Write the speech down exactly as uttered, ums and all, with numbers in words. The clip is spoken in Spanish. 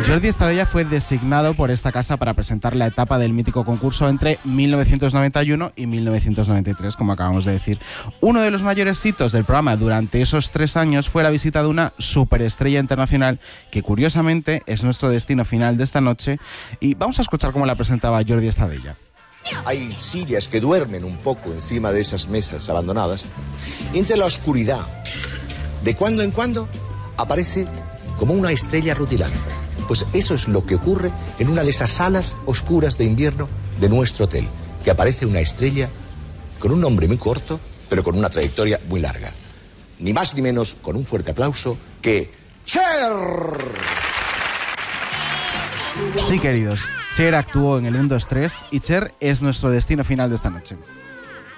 Jordi Estadella fue designado por esta casa para presentar la etapa del mítico concurso entre mil novecientos noventa y uno y mil novecientos noventa y tres, como acabamos de decir. Uno de los mayores hitos del programa durante esos tres años fue la visita de una superestrella internacional que, curiosamente, es nuestro destino final de esta noche, y vamos a escuchar cómo la presentaba Jordi Estadella. Hay sillas que duermen un poco encima de esas mesas abandonadas, y entre la oscuridad, de cuando en cuando, aparece como una estrella rutilante. Pues eso es lo que ocurre en una de esas salas oscuras de invierno de nuestro hotel, que aparece una estrella con un nombre muy corto, pero con una trayectoria muy larga. Ni más ni menos, con un fuerte aplauso, que Cher. Sí, queridos, Cher actuó en el uno dos tres y Cher es nuestro destino final de esta noche.